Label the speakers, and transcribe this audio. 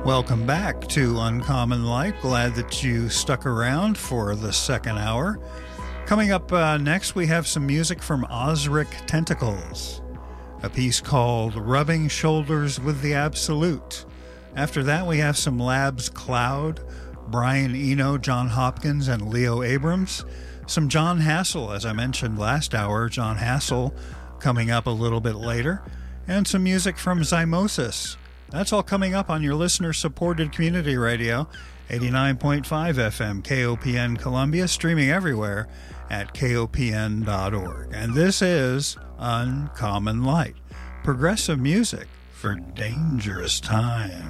Speaker 1: Welcome back to Uncommon Light. Glad that you stuck around for the second hour. Coming up next, we have some music from Ozric Tentacles, a piece called Rubbing Shoulders with the Absolute. After that, we have some Labs Cloud, Brian Eno, John Hopkins, and Leo Abrams. Some John Hassell, as I mentioned last hour, John Hassell coming up a little bit later. And some music from Zymosis. That's all coming up on your listener-supported community radio, 89.5 FM, KOPN Columbia, streaming everywhere at KOPN.org. And this is Uncommon Light, progressive music for dangerous times.